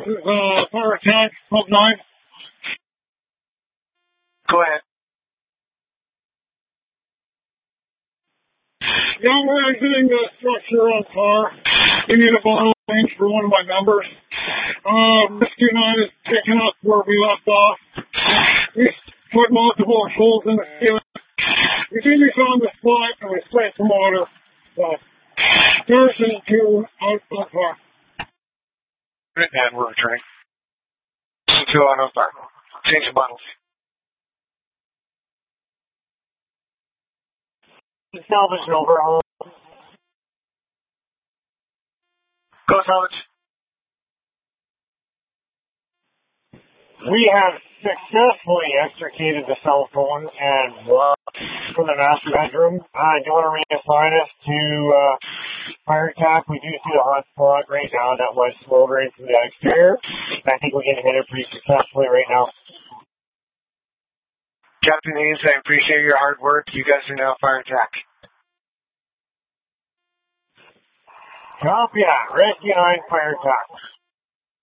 is fire attack, Club 9. Go ahead. Yeah, we're exiting the structure on par. We need a bottle range for one of my members. Rescue 9 is picking up where we left off. We put multiple holes in the ceiling. We think we found the spot and we sprayed some water. So, Garrison 2 out on par. And we're returning. 2 on fire. Change the bottles. Salvage overhaul. Go salvage. We have successfully extricated the cell phone and from the master bedroom. Do you want to reassign us to fire attack? We do see the hot spot right now that was smoldering from the exterior. I think we're going to hit it pretty successfully right now. Captain Haynes, I appreciate your hard work. You guys are now fire attack. Copy that. Rescue 9 fire attack.